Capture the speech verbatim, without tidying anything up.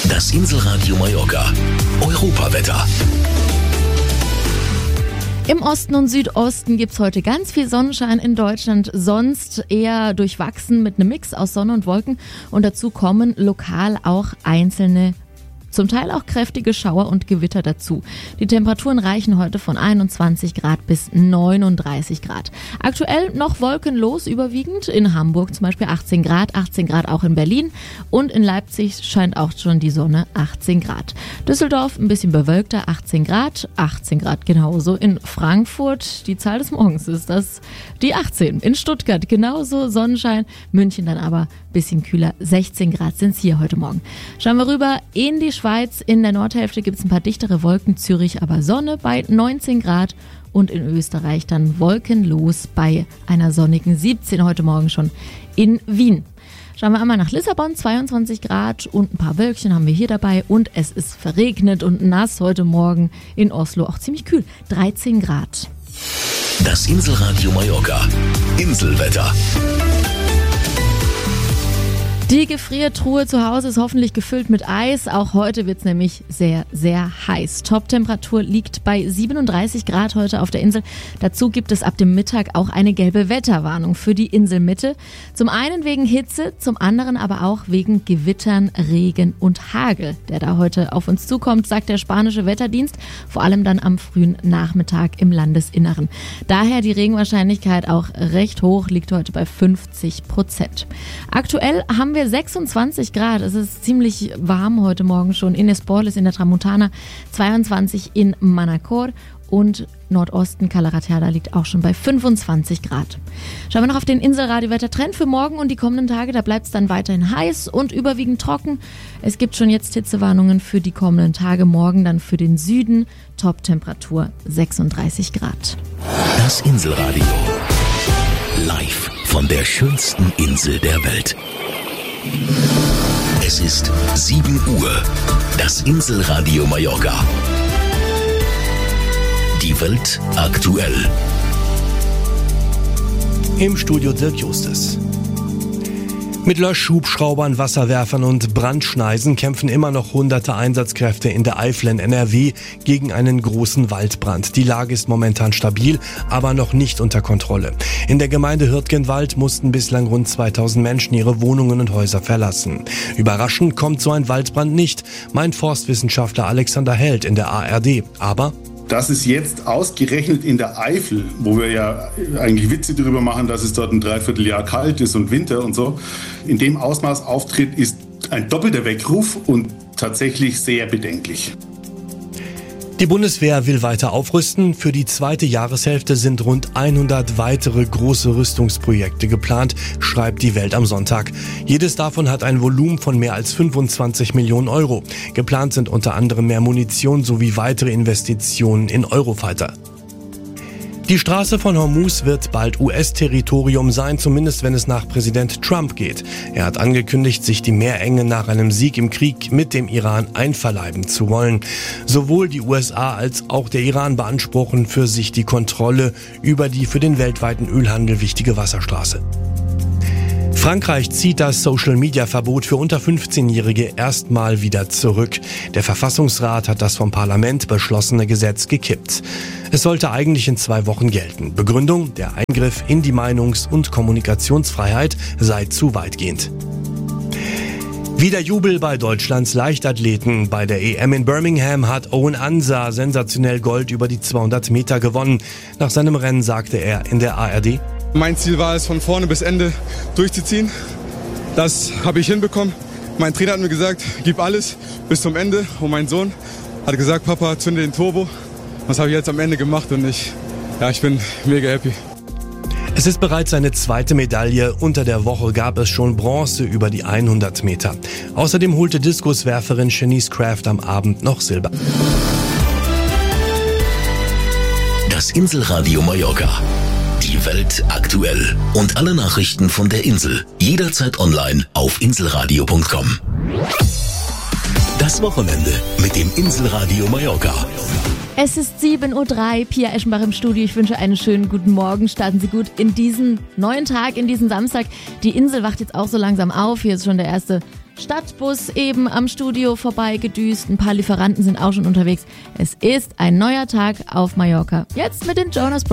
Das Inselradio Mallorca. Europawetter. Im Osten und Südosten gibt's heute ganz viel Sonnenschein in Deutschland, sonst eher durchwachsen mit einem Mix aus Sonne und Wolken. Und dazu kommen lokal auch einzelne, zum Teil auch kräftige Schauer und Gewitter dazu. Die Temperaturen reichen heute von einundzwanzig Grad bis neununddreißig Grad. Aktuell noch wolkenlos überwiegend. In Hamburg zum Beispiel achtzehn Grad, achtzehn Grad auch in Berlin. Und in Leipzig scheint auch schon die Sonne, achtzehn Grad. Düsseldorf ein bisschen bewölkter, achtzehn Grad, achtzehn Grad genauso. In Frankfurt, die Zahl des Morgens ist das, die achtzehn. In Stuttgart genauso Sonnenschein. München dann aber ein bisschen kühler, sechzehn Grad sind es hier heute Morgen. Schauen wir rüber in die Schweiz. In der Nordhälfte gibt es ein paar dichtere Wolken, Zürich aber Sonne bei neunzehn Grad und in Österreich dann wolkenlos bei einer sonnigen siebzehn heute Morgen schon in Wien. Schauen wir einmal nach Lissabon, zweiundzwanzig Grad und ein paar Wölkchen haben wir hier dabei und es ist verregnet und nass heute Morgen in Oslo, auch ziemlich kühl, dreizehn Grad. Das Inselradio Mallorca. Inselwetter. Die Gefriertruhe zu Hause ist hoffentlich gefüllt mit Eis. Auch heute wird es nämlich sehr, sehr heiß. Toptemperatur liegt bei siebenunddreißig Grad heute auf der Insel. Dazu gibt es ab dem Mittag auch eine gelbe Wetterwarnung für die Inselmitte. Zum einen wegen Hitze, zum anderen aber auch wegen Gewittern, Regen und Hagel, der da heute auf uns zukommt, sagt der spanische Wetterdienst. Vor allem dann am frühen Nachmittag im Landesinneren. Daher die Regenwahrscheinlichkeit auch recht hoch, liegt heute bei fünfzig Prozent. Aktuell haben wir sechsundzwanzig Grad. Es ist ziemlich warm heute Morgen schon in Esporles in der Tramontana, zweiundzwanzig in Manacor und Nordosten Calaratiada liegt auch schon bei fünfundzwanzig Grad. Schauen wir noch auf den Inselradio-Wettertrend für morgen und die kommenden Tage. Da bleibt es dann weiterhin heiß und überwiegend trocken. Es gibt schon jetzt Hitzewarnungen für die kommenden Tage. Morgen dann für den Süden. Toptemperatur sechsunddreißig Grad. Das Inselradio. Live von der schönsten Insel der Welt. Es ist sieben Uhr. Das Inselradio Mallorca. Die Welt aktuell. Im Studio Dirk Justus. Mit Löschhubschraubern, Wasserwerfern und Brandschneisen kämpfen immer noch hunderte Einsatzkräfte in der Eifel in N R W gegen einen großen Waldbrand. Die Lage ist momentan stabil, aber noch nicht unter Kontrolle. In der Gemeinde Hürtgenwald mussten bislang rund zweitausend Menschen ihre Wohnungen und Häuser verlassen. Überraschend kommt so ein Waldbrand nicht, meint Forstwissenschaftler Alexander Held in der A R D. Aber dass es jetzt ausgerechnet in der Eifel, wo wir ja eigentlich Witze darüber machen, dass es dort ein Dreivierteljahr kalt ist und Winter und so, in dem Ausmaß auftritt, ist ein doppelter Weckruf und tatsächlich sehr bedenklich. Die Bundeswehr will weiter aufrüsten. Für die zweite Jahreshälfte sind rund hundert weitere große Rüstungsprojekte geplant, schreibt die Welt am Sonntag. Jedes davon hat ein Volumen von mehr als fünfundzwanzig Millionen Euro. Geplant sind unter anderem mehr Munition sowie weitere Investitionen in Eurofighter. Die Straße von Hormuz wird bald U S-Territorium sein, zumindest wenn es nach Präsident Trump geht. Er hat angekündigt, sich die Meerenge nach einem Sieg im Krieg mit dem Iran einverleiben zu wollen. Sowohl die U S A als auch der Iran beanspruchen für sich die Kontrolle über die für den weltweiten Ölhandel wichtige Wasserstraße. Frankreich zieht das Social-Media-Verbot für unter fünfzehnjährige erstmal wieder zurück. Der Verfassungsrat hat das vom Parlament beschlossene Gesetz gekippt. Es sollte eigentlich in zwei Wochen gelten. Begründung: der Eingriff in die Meinungs- und Kommunikationsfreiheit sei zu weitgehend. Wieder Jubel bei Deutschlands Leichtathleten. Bei der E M in Birmingham hat Owen Ansa sensationell Gold über die zweihundert Meter gewonnen. Nach seinem Rennen sagte er in der A R D: Mein Ziel war es, von vorne bis Ende durchzuziehen. Das habe ich hinbekommen. Mein Trainer hat mir gesagt, gib alles bis zum Ende. Und mein Sohn hat gesagt, Papa, zünde den Turbo. Das habe ich jetzt am Ende gemacht und ich, ja, ich bin mega happy. Es ist bereits seine zweite Medaille. Unter der Woche gab es schon Bronze über die hundert Meter. Außerdem holte Diskuswerferin Shanice Craft am Abend noch Silber. Das Inselradio Mallorca. Die Welt aktuell. Und alle Nachrichten von der Insel. Jederzeit online auf inselradio punkt com. Das Wochenende mit dem Inselradio Mallorca. Es ist sieben Uhr drei, Pia Eschenbach im Studio. Ich wünsche einen schönen guten Morgen. Starten Sie gut in diesen neuen Tag, in diesen Samstag. Die Insel wacht jetzt auch so langsam auf. Hier ist schon der erste Stadtbus eben am Studio vorbeigedüst. Ein paar Lieferanten sind auch schon unterwegs. Es ist ein neuer Tag auf Mallorca. Jetzt mit den Jonas Brothers.